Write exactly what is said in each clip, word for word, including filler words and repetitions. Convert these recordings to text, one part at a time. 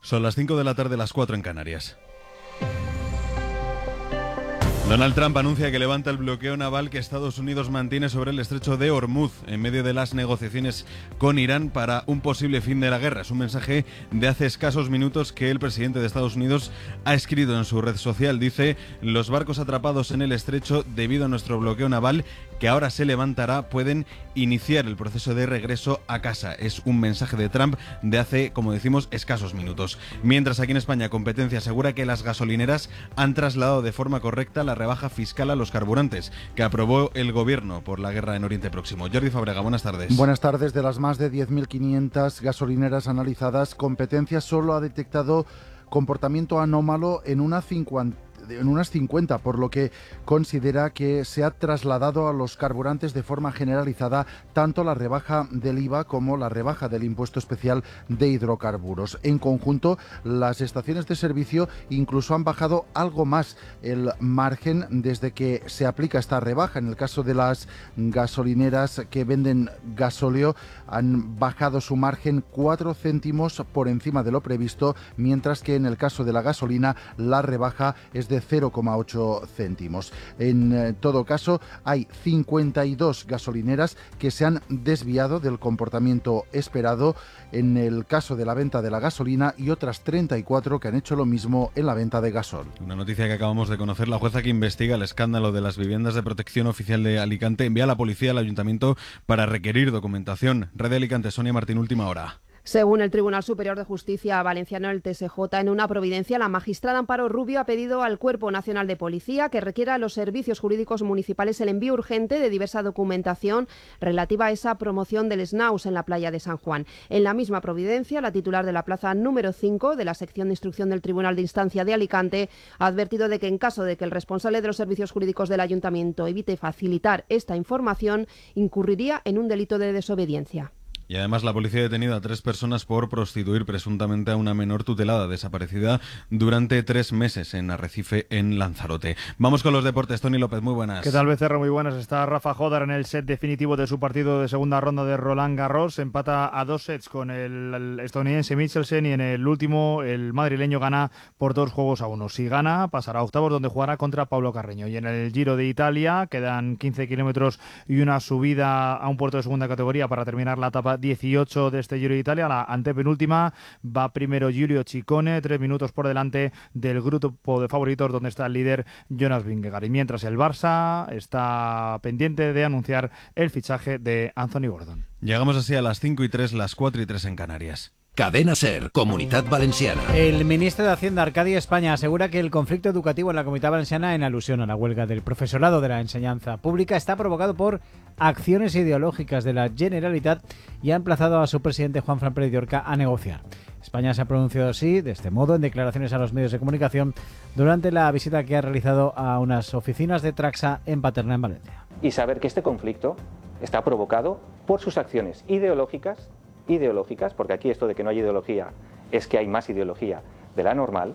Son las cinco de la tarde, las cuatro en Canarias. Donald Trump anuncia que levanta el bloqueo naval que Estados Unidos mantiene sobre el estrecho de Hormuz en medio de las negociaciones con Irán para un posible fin de la guerra. Es un mensaje de hace escasos minutos que el presidente de Estados Unidos ha escrito en su red social. Dice: los barcos atrapados en el estrecho debido a nuestro bloqueo naval, que ahora se levantará, pueden iniciar el proceso de regreso a casa. Es un mensaje de Trump de hace, como decimos, escasos minutos. Mientras aquí en España, Competencia asegura que las gasolineras han trasladado de forma correcta la rebaja fiscal a los carburantes que aprobó el gobierno por la guerra en Oriente Próximo. Jordi Fábrega, buenas tardes. Buenas tardes. De las más de diez mil quinientas gasolineras analizadas, Competencia solo ha detectado comportamiento anómalo en una cincuenta en unas cincuenta, por lo que considera que se ha trasladado a los carburantes de forma generalizada tanto la rebaja del I V A como la rebaja del impuesto especial de hidrocarburos. En conjunto, las estaciones de servicio incluso han bajado algo más el margen desde que se aplica esta rebaja. En el caso de las gasolineras que venden gasóleo, han bajado su margen cuatro céntimos por encima de lo previsto, mientras que en el caso de la gasolina la rebaja es de cero coma ocho céntimos. En eh, todo caso, hay cincuenta y dos gasolineras que se han desviado del comportamiento esperado en el caso de la venta de la gasolina y otras treinta y cuatro que han hecho lo mismo en la venta de gasol. Una noticia que acabamos de conocer: la jueza que investiga el escándalo de las viviendas de protección oficial de Alicante envía a la policía al ayuntamiento para requerir documentación. Red de Alicante, Sonia Martín, última hora. Según el Tribunal Superior de Justicia valenciano, el T S J, en una providencia, la magistrada Amparo Rubio ha pedido al Cuerpo Nacional de Policía que requiera a los servicios jurídicos municipales el envío urgente de diversa documentación relativa a esa promoción del Snaus en la playa de San Juan. En la misma providencia, la titular de la plaza número cinco de la sección de instrucción del Tribunal de Instancia de Alicante ha advertido de que en caso de que el responsable de los servicios jurídicos del ayuntamiento evite facilitar esta información, incurriría en un delito de desobediencia. Y además la policía ha detenido a tres personas por prostituir presuntamente a una menor tutelada desaparecida durante tres meses en Arrecife, en Lanzarote. Vamos con los deportes. Tony López, muy buenas. ¿Qué tal, Becerra? Muy buenas. Está Rafa Jodar en el set definitivo de su partido de segunda ronda de Roland Garros. Empata a dos sets con el, el estadounidense Michelsen y en el último el madrileño gana por dos juegos a uno. Si gana, pasará a octavos, donde jugará contra Paulo Carreño. Y en el Giro de Italia quedan quince kilómetros y una subida a un puerto de segunda categoría para terminar la etapa dieciocho de este Giro de Italia. La antepenúltima va primero Giulio Ciccone, tres minutos por delante del grupo de favoritos, donde está el líder Jonas Vingegaard. Y mientras el Barça está pendiente de anunciar el fichaje de Anthony Gordon. Llegamos así a las cinco y tres, las cuatro y tres en Canarias. Cadena SER, Comunidad Valenciana. El ministro de Hacienda, Arcadi España, asegura que el conflicto educativo en la Comunidad Valenciana, en alusión a la huelga del profesorado de la enseñanza pública, está provocado por acciones ideológicas de la Generalitat y ha emplazado a su presidente, Juanfran Pérez de Orca, a negociar. España se ha pronunciado así, de este modo, en declaraciones a los medios de comunicación durante la visita que ha realizado a unas oficinas de Traxa en Paterna, en Valencia. Y saber que este conflicto está provocado por sus acciones ideológicas ideológicas, porque aquí esto de que no hay ideología es que hay más ideología de la normal,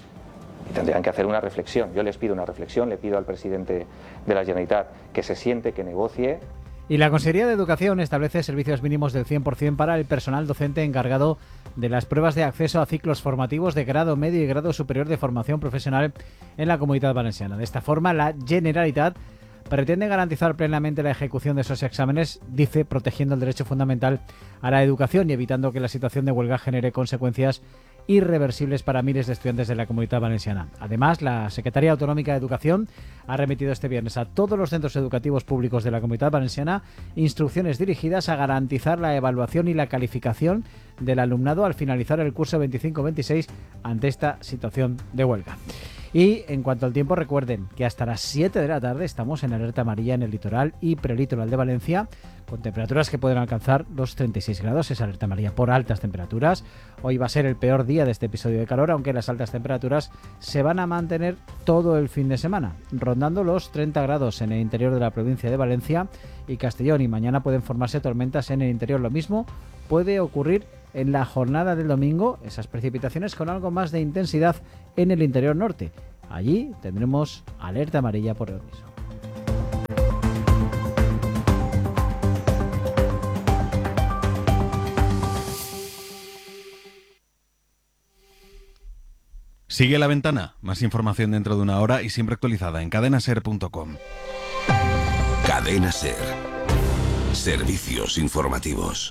y tendrían que hacer una reflexión. Yo les pido una reflexión, le pido al presidente de la Generalitat que se siente, que negocie. Y la Consejería de Educación establece servicios mínimos del cien por ciento para el personal docente encargado de las pruebas de acceso a ciclos formativos de grado medio y grado superior de formación profesional en la Comunidad Valenciana. De esta forma, la Generalitat pretende garantizar plenamente la ejecución de esos exámenes, dice, protegiendo el derecho fundamental a la educación y evitando que la situación de huelga genere consecuencias irreversibles para miles de estudiantes de la Comunidad Valenciana. Además, la Secretaría Autonómica de Educación ha remitido este viernes a todos los centros educativos públicos de la Comunidad Valenciana instrucciones dirigidas a garantizar la evaluación y la calificación del alumnado al finalizar el curso veinticinco veintiséis ante esta situación de huelga. Y en cuanto al tiempo, recuerden que hasta las siete de la tarde estamos en alerta amarilla en el litoral y prelitoral de Valencia, con temperaturas que pueden alcanzar los treinta y seis grados. Es alerta amarilla por altas temperaturas. Hoy va a ser el peor día de este episodio de calor, aunque las altas temperaturas se van a mantener todo el fin de semana, rondando los treinta grados en el interior de la provincia de Valencia y Castellón. Y mañana pueden formarse tormentas en el interior. Lo mismo puede ocurrir en la jornada del domingo, esas precipitaciones con algo más de intensidad en el interior norte. Allí tendremos alerta amarilla por granizo. Sigue La Ventana. Más información dentro de una hora y siempre actualizada en cadena ser punto com. Cadena Ser. Servicios informativos.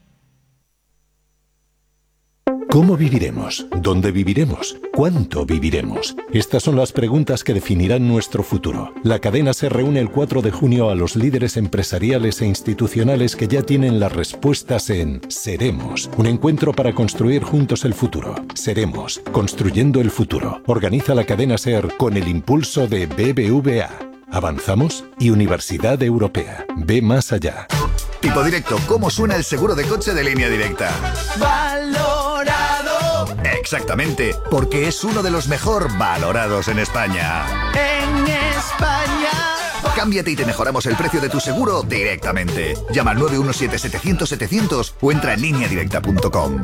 ¿Cómo viviremos? ¿Dónde viviremos? ¿Cuánto viviremos? Estas son las preguntas que definirán nuestro futuro. La cadena se reúne el cuatro de junio a los líderes empresariales e institucionales que ya tienen las respuestas en Seremos, un encuentro para construir juntos el futuro. Seremos, construyendo el futuro. Organiza la cadena SER con el impulso de B B V A. ¿Avanzamos? Y Universidad Europea. Ve más allá. Tipo Directo, ¿cómo suena el seguro de coche de Línea Directa? ¡Valorado! Exactamente, porque es uno de los mejor valorados en España. ¡En España! Cámbiate y te mejoramos el precio de tu seguro directamente. Llama al nueve uno siete setecientos setecientos o entra en línea directa punto com.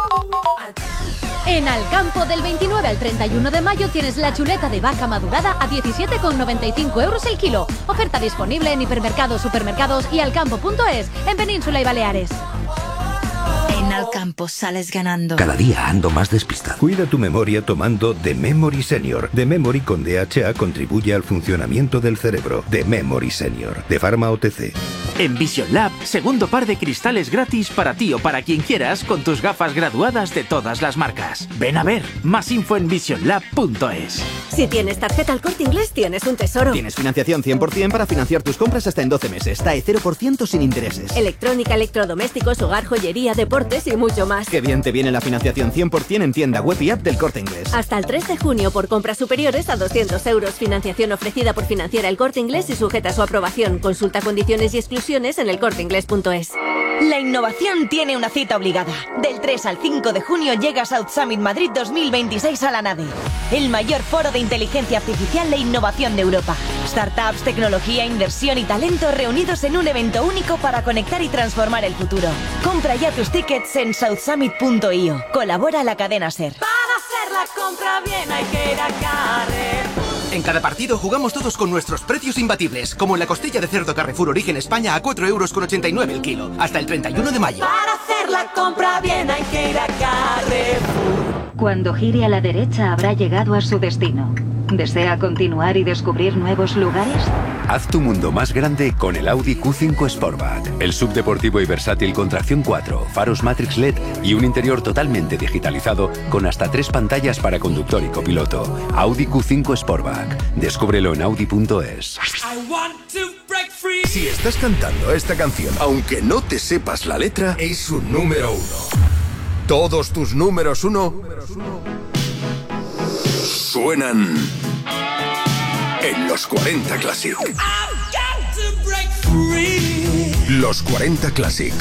En Alcampo, del veintinueve al treinta y uno de mayo tienes la chuleta de vaca madurada a diecisiete con noventa y cinco euros el kilo. Oferta disponible en hipermercados, supermercados y alcampo punto es en Península y Baleares. En Alcampo sales ganando. Cada día ando más despistado. Cuida tu memoria tomando The Memory Senior. The Memory con D H A contribuye al funcionamiento del cerebro. The Memory Senior, de Pharma O T C. En Vision Lab, segundo par de cristales gratis para ti o para quien quieras con tus gafas graduadas de todas las marcas. Ven a ver, más info en vision lab punto es. Si tienes tarjeta El Corte Inglés, tienes un tesoro. Tienes financiación cien por ciento para financiar tus compras hasta en doce meses. T A E cero por ciento sin intereses. Electrónica, electrodomésticos, hogar, joyería, deportes y mucho más. Qué bien te viene la financiación cien por ciento en tienda web y app del Corte Inglés. Hasta el tres de junio por compras superiores a doscientos euros. Financiación ofrecida por Financiera El Corte Inglés y sujeta a su aprobación. Consulta condiciones y exclusiones en el corte inglés punto es. La innovación tiene una cita obligada. Del tres al cinco de junio llega South Summit Madrid dos mil veintiséis a la NADE, el mayor foro de inteligencia artificial e innovación de Europa. Startups, tecnología, inversión y talento reunidos en un evento único para conectar y transformar el futuro. Compra ya tus tickets en south summit punto io. Colabora la cadena SER. Para hacer la compra bien hay que ir a Carrefour. En cada partido jugamos todos con nuestros precios imbatibles, como en la costilla de cerdo Carrefour Origen España a cuatro euros con ochenta y nueve el kilo, hasta el treinta y uno de mayo. Para hacer la compra bien hay que ir a Carrefour. Cuando gire a la derecha habrá llegado a su destino. ¿Desea continuar y descubrir nuevos lugares? Haz tu mundo más grande con el Audi Q cinco Sportback. El subdeportivo y versátil con tracción cuatro, faros Matrix L E D y un interior totalmente digitalizado con hasta tres pantallas para conductor y copiloto. Audi Q cinco Sportback. Descúbrelo en audi punto es. Si estás cantando esta canción, aunque no te sepas la letra, es un número uno. Todos tus números uno suenan en los cuarenta Classic. Los cuarenta Classic.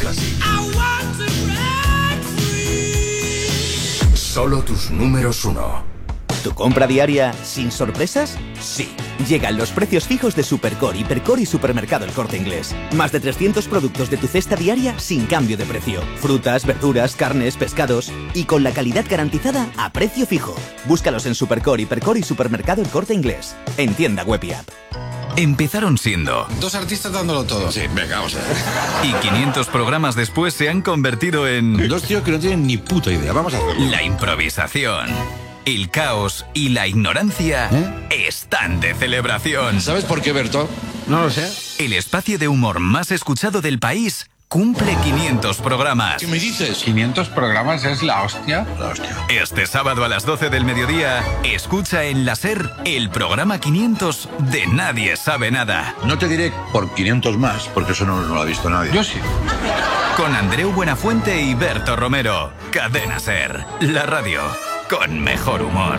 Solo tus números uno. ¿Tu compra diaria sin sorpresas? Sí. Llegan los precios fijos de Supercore, Hipercore y Supermercado El Corte Inglés. Más de trescientos productos de tu cesta diaria sin cambio de precio. Frutas, verduras, carnes, pescados y con la calidad garantizada a precio fijo. Búscalos en Supercore, Hipercore y Supermercado El Corte Inglés. En tienda web y app. Empezaron siendo dos artistas dándolo todo. Sí, venga, vamos a ver. Y quinientos programas después se han convertido en... Dos tíos que no tienen ni puta idea. Vamos a hacerlo. La improvisación, el caos y la ignorancia ¿Eh? están de celebración. ¿Sabes por qué, Berto? No lo sé. El espacio de humor más escuchado del país cumple quinientos programas. ¿Qué me dices? ¿quinientos programas es la hostia? La hostia. Este sábado a las doce del mediodía, escucha en la SER el programa quinientos de Nadie Sabe Nada. No te diré por quinientos más, porque eso no, no lo ha visto nadie. Yo sí. Con Andreu Buenafuente y Berto Romero. Cadena SER, la radio con mejor humor.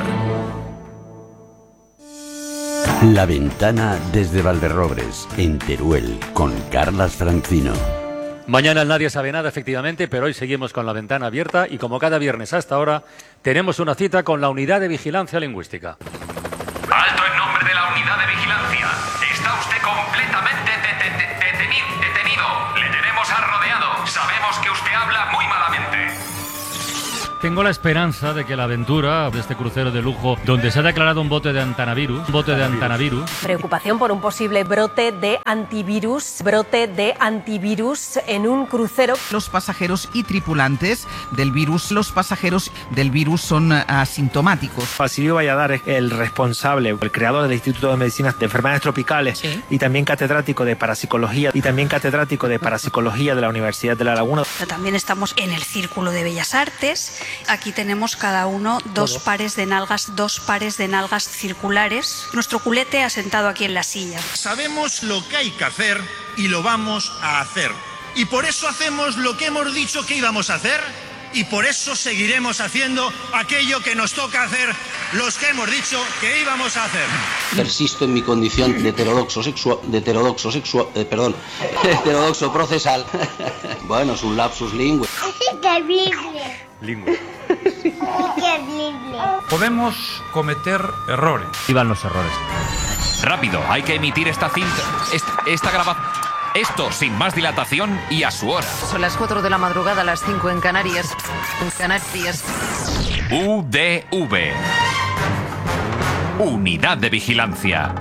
La Ventana desde Valderrobres, en Teruel, con Carlas Francino. Mañana Nadie Sabe Nada, efectivamente, pero hoy seguimos con La Ventana abierta y como cada viernes hasta ahora, tenemos una cita con la Unidad de Vigilancia Lingüística. Alto en nombre de la Unidad de Vigilancia. Está usted completamente de- de- de- detenido, detenido. Le tenemos arrodeado. Sabemos que usted habla muy malamente. Tengo la esperanza de que la aventura de este crucero de lujo, donde se ha declarado un bote de antanavirus, bote de antanavirus. Preocupación por un posible brote de antivirus, brote de antivirus en un crucero. Los pasajeros y tripulantes del virus, los pasajeros del virus son asintomáticos. Basilio Valladares, el responsable, el creador del Instituto de Medicinas de Enfermedades Tropicales, ¿sí?, y también catedrático de parapsicología y también catedrático de parapsicología de la Universidad de La Laguna. Pero también estamos en el Círculo de Bellas Artes. Aquí tenemos cada uno dos Todo. pares de nalgas, dos pares de nalgas circulares. Nuestro culete asentado aquí en la silla. Sabemos lo que hay que hacer y lo vamos a hacer. Y por eso hacemos lo que hemos dicho que íbamos a hacer. Y por eso seguiremos haciendo aquello que nos toca hacer los que hemos dicho que íbamos a hacer. Persisto en mi condición de heterodoxo sexual, de heterodoxo sexual, eh, perdón, heterodoxo procesal. Bueno, es un lapsus lingüe. Es terrible. Lingüe. Es terrible. Podemos cometer errores. Iban los errores. Rápido, hay que emitir esta cinta, esta, esta grabación. Esto sin más dilatación y a su hora. Son las cuatro de la madrugada, las cinco en Canarias. En Canarias. U D V. Unidad de Vigilancia.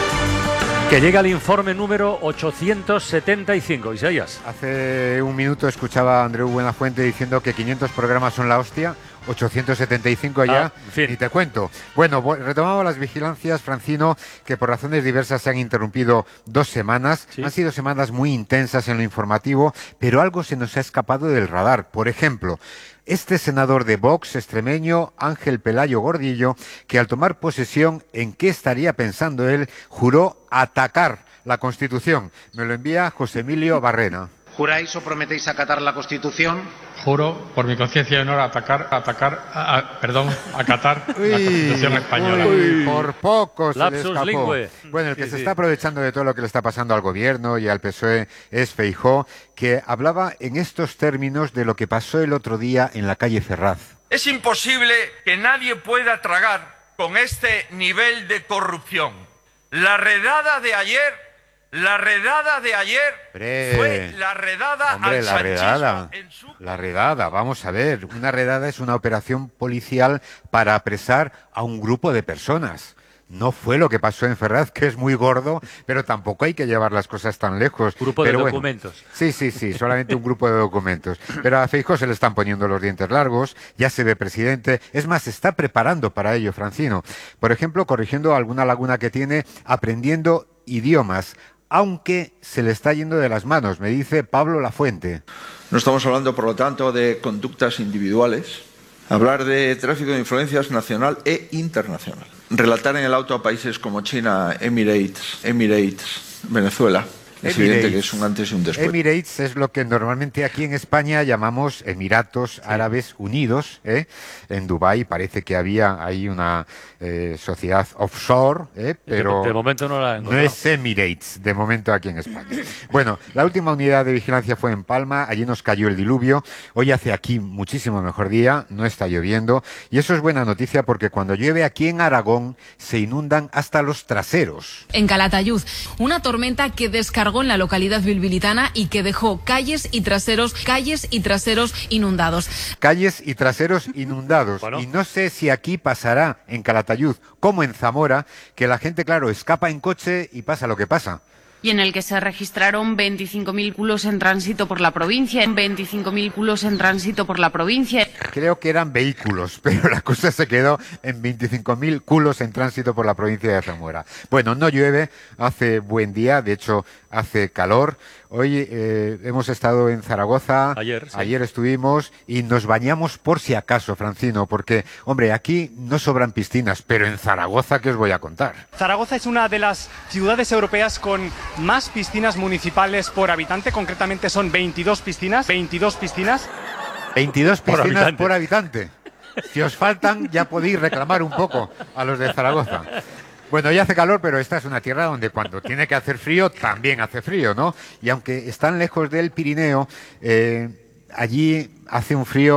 Que llega el informe número ochocientos setenta y cinco, Isaías. Hace un minuto escuchaba a Andreu Buenafuente diciendo que quinientos programas son la hostia, ochocientos setenta y cinco ya, ah, en fin. Y te cuento. Bueno, retomamos las vigilancias, Francino, que por razones diversas se han interrumpido dos semanas. ¿Sí? Han sido semanas muy intensas en lo informativo, pero algo se nos ha escapado del radar. Por ejemplo, este senador de Vox extremeño, Ángel Pelayo Gordillo, que al tomar posesión, ¿en qué estaría pensando él? Juró atacar la Constitución. Me lo envía José Emilio Barrena. ¿Juráis o prometéis acatar la Constitución? Juro, por mi conciencia de honor, atacar, atacar, a, a, perdón, acatar uy, la Constitución española. Uy, por poco se Lapsus le escapó. Lingüe. Bueno, el que sí, se sí. está aprovechando de todo lo que le está pasando al gobierno y al P S O E es Feijóo, que hablaba en estos términos de lo que pasó el otro día en la calle Ferraz. Es imposible que nadie pueda tragar con este nivel de corrupción. La redada de ayer... La redada de ayer Hombre, fue la redada hombre, al la redada, en su... la redada, vamos a ver, una redada es una operación policial para apresar a un grupo de personas. No fue lo que pasó en Ferraz, que es muy gordo, pero tampoco hay que llevar las cosas tan lejos. Grupo pero de bueno, documentos. Sí, sí, sí, solamente un grupo de documentos. Pero a Feijóo se le están poniendo los dientes largos, ya se ve presidente. Es más, se está preparando para ello, Francino. Por ejemplo, corrigiendo alguna laguna que tiene, aprendiendo idiomas, aunque se le está yendo de las manos, me dice Pablo Lafuente. No estamos hablando, por lo tanto, de conductas individuales. Hablar de tráfico de influencias nacional e internacional. Relatar en el auto a países como China, Emirates, Emirates, Venezuela. Es Emirates. evidente que es un antes y un después. Emirates es lo que normalmente aquí en España llamamos Emiratos sí. Árabes Unidos. ¿eh? En Dubái parece que había ahí una eh, sociedad offshore, ¿eh? pero de, de momento no la he no es Emirates, de momento aquí en España. Bueno, la última unidad de vigilancia fue en Palma, allí nos cayó el diluvio. Hoy hace aquí muchísimo mejor día, no está lloviendo. Y eso es buena noticia porque cuando llueve aquí en Aragón se inundan hasta los traseros. En Calatayud, una tormenta que descargó en la localidad bilbilitana y que dejó calles y traseros, calles y traseros inundados. Calles y traseros inundados. Bueno. Y no sé si aquí pasará en Calatayud como en Zamora, que la gente, claro, escapa en coche y pasa lo que pasa. Y en el que se registraron veinticinco mil culos en tránsito por la provincia, veinticinco mil culos en tránsito por la provincia. Creo que eran vehículos, pero la cosa se quedó en veinticinco mil culos en tránsito por la provincia de Zamora. Bueno, no llueve, hace buen día, de hecho hace calor. Hoy eh, hemos estado en Zaragoza, ayer, sí. ayer estuvimos y nos bañamos por si acaso, Francino, porque, hombre, aquí no sobran piscinas, pero en Zaragoza, ¿qué os voy a contar? Zaragoza es una de las ciudades europeas con más piscinas municipales por habitante, concretamente son veintidós piscinas, veintidós piscinas. veintidós Por piscinas habitante. por habitante. Si os faltan, ya podéis reclamar un poco a los de Zaragoza. Bueno, ya hace calor, pero esta es una tierra donde cuando tiene que hacer frío, también hace frío, ¿no? Y aunque están lejos del Pirineo, eh, allí hace un frío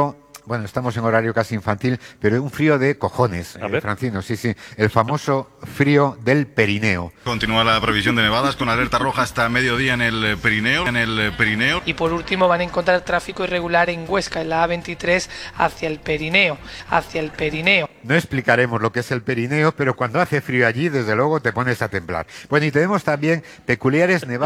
Bueno, estamos en horario casi infantil, pero un frío de cojones, eh, Francino, sí, sí. El famoso frío del Perineo. Continúa la previsión de nevadas con alerta roja hasta mediodía en el Perineo, en el Perineo. Y por último van a encontrar tráfico irregular en Huesca, en la A veintitrés, hacia el Perineo, hacia el Perineo. No explicaremos lo que es el Perineo, pero cuando hace frío allí, desde luego te pones a temblar. Bueno, y tenemos también peculiares nevadas